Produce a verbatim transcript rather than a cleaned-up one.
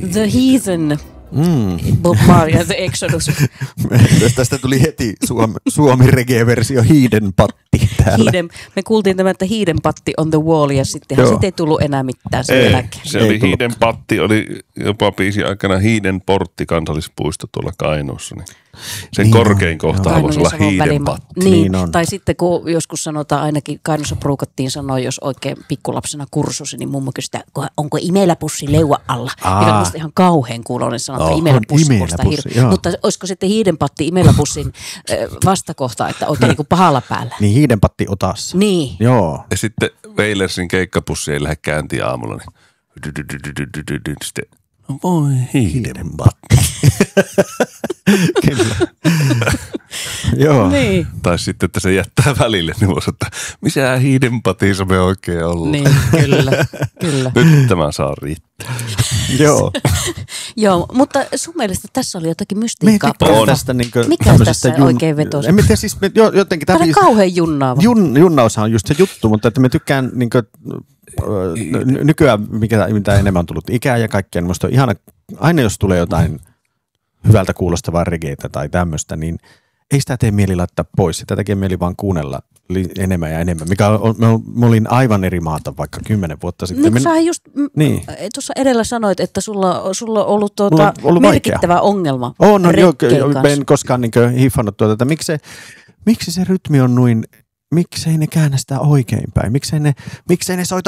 The Heathen. Mm. Bob Marley ja The Exodus. Tästä tuli heti Suomi, Suomi reggae-versio Hiidenpatti täällä. Hiiden, me kuultiin tämä, että Hiidenpatti on the wall ja sittenhän siitä ei tullut enää mitään sen ei, jälkeen. Se ei oli Hiidenpatti, oli jopa biisin aikana Hiidenportti kansallispuisto tuolla Kainuussa. Niin sen niin korkein kohta voisi olla Hiidenpatti. Niin, niin on. Tai sitten kun joskus sanotaan, ainakin Kainuussa pruukattiin sanoa, jos oikein pikkulapsena kursusi, niin mummo kysyi, onko imeläpussi leua alla. Mikä on musta ihan kauhean kuuloinen sanoa, että imeläpussi kuulostaa hirveä. Mutta olisiko sitten Hiidenpatti imeläpussin vastakohta, että oikein niin kuin pahalla päällä. Niin Hiidenpatti otassa. Niin. Joo. Ja sitten Weilersin keikkapussi ei lähde käyntiin aamulla, niin sitten no voi Hiidenpatti. Kyllä. Joo. Niin. Tai sitten, että se jättää välille, niin voisi, että missä Hiidenpatissa me oikein ollaan. Niin, kyllä, kyllä. Nyt tämä saa riittää. Joo. Joo, mutta sun mielestä tässä oli jotakin mystiikkaa. Tästä niin kuin, mikä tässä jun... oikein vetosi? En tiedä, siis me jotenkin... Tämä on kauhean junnaava. Jun, junnaushan on just se juttu, mutta että me tykkään niin kuin, n- nykyään, mikä, mitä enemmän on tullut ikää ja kaikkea, niin musta on ihana, aina jos tulee jotain hyvältä kuulostavaa regeitä tai tämmöistä, niin ei sitä tee mieli laittaa pois. Sitä tekee mieli vaan kuunnella enemmän ja enemmän, mikä on, mä olin aivan eri maata vaikka kymmenen vuotta sitten. Niin, sä just niin. Tuossa edellä sanoit, että sulla, sulla on ollut, tuota, on ollut merkittävä vaikea ongelma. On, no, joo, en koskaan niin hiffannut tuota, että miksi se, miksi se rytmi on noin, miksei ne käännä sitä oikeinpäin, miksei ne, miksei ne soita